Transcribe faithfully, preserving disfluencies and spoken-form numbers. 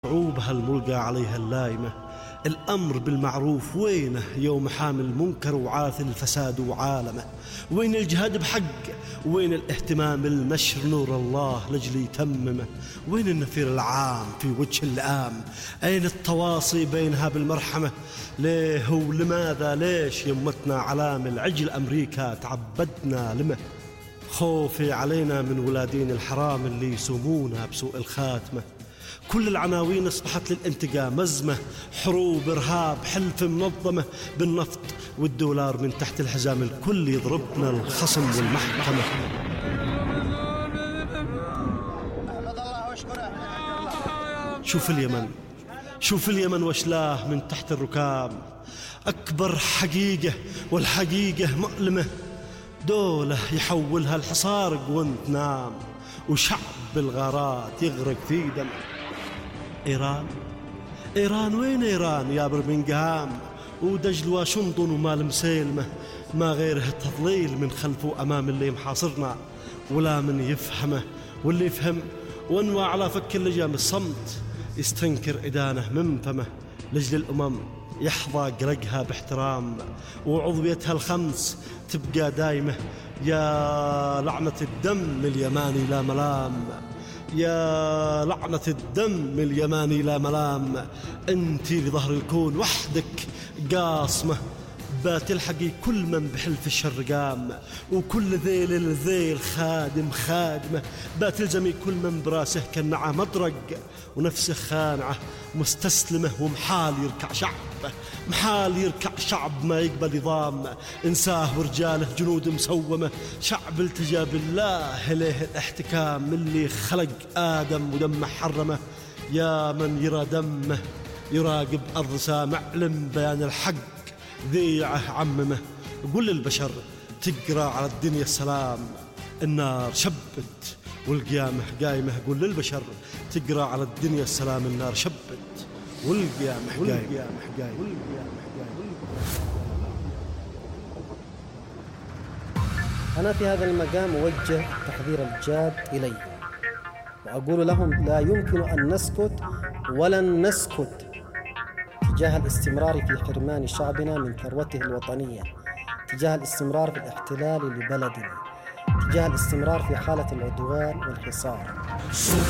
صعوبها الملقى عليها اللايمة. الأمر بالمعروف وينه يوم حامل المنكر وعاثل الفساد وعالمه؟ وين الجهاد بحق؟ وين الاهتمام بالنشر نور الله لجل يتممه؟ وين النفير العام في وجه اللئام؟ أين التواصي بينها بالمرحمة؟ ليه ولماذا ليش يمتنا علام العجل أمريكا تعبدنا لمه؟ خوفي علينا من ولادين الحرام اللي يسومونا بسوء الخاتمة. كل العناوين اصبحت للانتقام أزمة، حروب، إرهاب، حلف منظمة بالنفط والدولار من تحت الحزام، الكل يضربنا الخصم والمحكمة. شوف اليمن، شوف اليمن وشلاه من تحت الركام، أكبر حقيقة والحقيقة مؤلمة. دولة يحولها الحصار وانت نام، وشعب بالغارات يغرق في دم. إيران، إيران وين إيران يا برمنغهام ودجل واشنطن ومال مسيلمة؟ ما غيره التضليل من خلف وأمام اللي محاصرنا ولا من يفهمه، واللي يفهم وانوى على فك اللجام الصمت يستنكر إدانه من فمه. لجل الأمم يحظى قلقها باحترام وعضويتها الخمس تبقى دايمة. يا لعنة الدم اليماني لا ملام، يا لعنة الدم اليماني لا ملام. انتي لظهر الكون وحدك قاصمة، باتلحقي كل من بحلف الشر قام، وكل ذيل الذيل خادم خادمة. باتلزمي كل من براسه كالنعى مطرق، ونفسه خانعة مستسلمة، ومحال يركع شعب، محال يركع شعب ما يقبل نظام إنساه ورجاله جنود مسومة. شعب التجا بالله إليه الاحتكام، اللي خلق آدم ودمه حرمه. يا من يرى دمه يراقب أرض سامع لم بيان الحق ذيعه عممه. قل للبشر تقرأ على الدنيا السلام، النار شبت والقيامة قايمة. قل للبشر تقرأ على الدنيا السلام، النار شبت والقيامة قايمة. أنا في هذا المقام أوجه التحذير الجاد إليهم، وأقول لهم لا يمكن أن نسكت ولن نسكت تجاه الاستمرار في حرمان شعبنا من ثروته الوطنية، تجاه الاستمرار في الاحتلال لبلدنا، تجاه الاستمرار في حالة العدوان والحصار.